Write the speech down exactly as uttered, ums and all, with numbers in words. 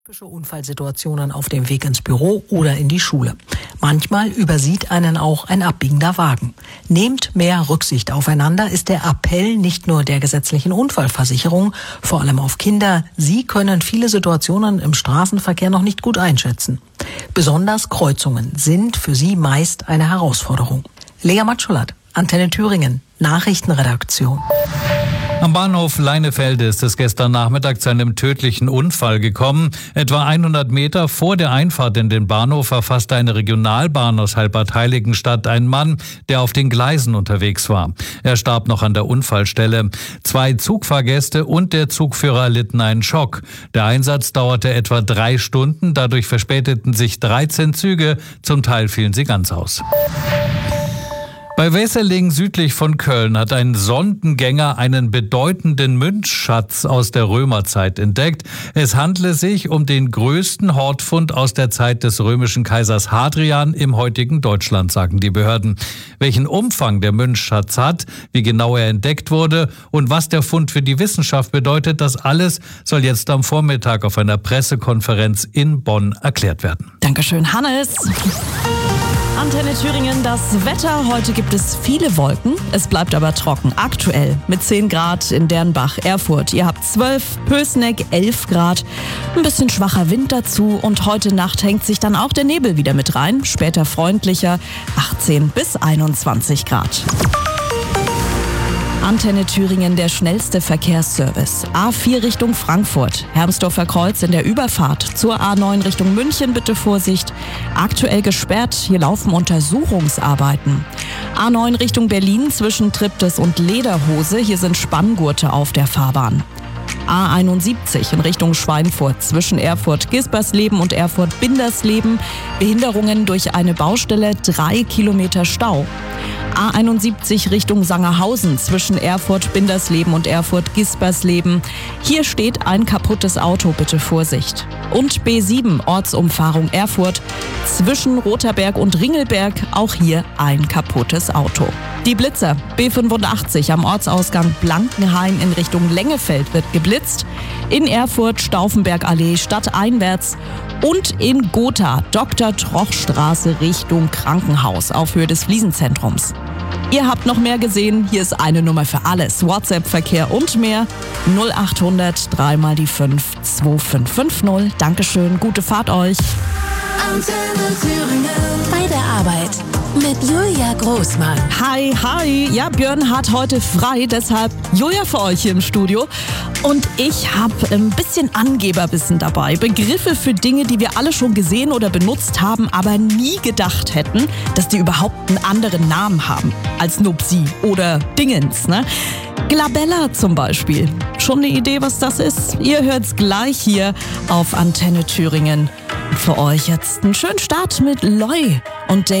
Typische Unfallsituationen auf dem Weg ins Büro oder in die Schule. Manchmal übersieht einen auch ein abbiegender Wagen. Nehmt mehr Rücksicht aufeinander ist der Appell nicht nur der gesetzlichen Unfallversicherung, vor allem auf Kinder. Sie können viele Situationen im Straßenverkehr noch nicht gut einschätzen. Besonders Kreuzungen sind für sie meist eine Herausforderung. Lea Matschulat, Antenne Thüringen, Nachrichtenredaktion. Am Bahnhof Leinefelde ist es gestern Nachmittag zu einem tödlichen Unfall gekommen. Etwa hundert Meter vor der Einfahrt in den Bahnhof verfasste eine Regionalbahn aus Halbad Heiligenstadt einen Mann, der auf den Gleisen unterwegs war. Er starb noch an der Unfallstelle. Zwei Zugfahrgäste und der Zugführer erlitten einen Schock. Der Einsatz dauerte etwa drei Stunden. Dadurch verspäteten sich dreizehn Züge. Zum Teil fielen sie ganz aus. Bei Wesseling südlich von Köln hat ein Sondengänger einen bedeutenden Münzschatz aus der Römerzeit entdeckt. Es handle sich um den größten Hortfund aus der Zeit des römischen Kaisers Hadrian im heutigen Deutschland, sagen die Behörden. Welchen Umfang der Münzschatz hat, wie genau er entdeckt wurde und was der Fund für die Wissenschaft bedeutet, das alles soll jetzt am Vormittag auf einer Pressekonferenz in Bonn erklärt werden. Dankeschön, Hannes. Antenne Thüringen, das Wetter. Heute gibt es viele Wolken. Es bleibt aber trocken. Aktuell mit zehn Grad in Dernbach, Erfurt. Ihr habt zwölf, Pößneck elf Grad. Ein bisschen schwacher Wind dazu. Und heute Nacht hängt sich dann auch der Nebel wieder mit rein. Später freundlicher, achtzehn bis einundzwanzig Grad. Antenne Thüringen, der schnellste Verkehrsservice. A vier Richtung Frankfurt, Hermsdorfer Kreuz in der Überfahrt. Zur A neun Richtung München bitte Vorsicht. Aktuell gesperrt, hier laufen Untersuchungsarbeiten. A neun Richtung Berlin zwischen Triptis und Lederhose, hier sind Spanngurte auf der Fahrbahn. A einundsiebzig in Richtung Schweinfurt zwischen Erfurt-Gispersleben und Erfurt-Bindersleben. Behinderungen durch eine Baustelle, drei Kilometer Stau. A einundsiebzig Richtung Sangerhausen zwischen Erfurt-Bindersleben und Erfurt-Gispersleben. Hier steht ein kaputtes Auto, bitte Vorsicht. Und B sieben Ortsumfahrung Erfurt zwischen Rotherberg und Ringelberg, auch hier ein kaputtes Auto. Die Blitzer, B fünfundachtzig am Ortsausgang Blankenhain in Richtung Lengefeld wird geblitzt. In Erfurt Stauffenbergallee stadteinwärts und in Gotha Doktor Troch Straße Richtung Krankenhaus auf Höhe des Fliesenzentrums. Ihr habt noch mehr gesehen, hier ist eine Nummer für alles. WhatsApp-Verkehr und mehr. null achthundert drei mal die fünf zwei fünf fünf null. Dankeschön, gute Fahrt euch. Antenne Thüringen. Bei der Arbeit mit Julia Großmann. Hi, hi. Ja, Björn hat heute frei, deshalb Julia für euch hier im Studio. Und ich habe ein bisschen Angeberwissen dabei. Begriffe für Dinge, die wir alle schon gesehen oder benutzt haben, aber nie gedacht hätten, dass die überhaupt einen anderen Namen haben als Nupsi oder Dingens, ne? Glabella zum Beispiel. Schon eine Idee, was das ist? Ihr hört's gleich hier auf Antenne Thüringen. Für euch jetzt einen schönen Start mit Loi und David.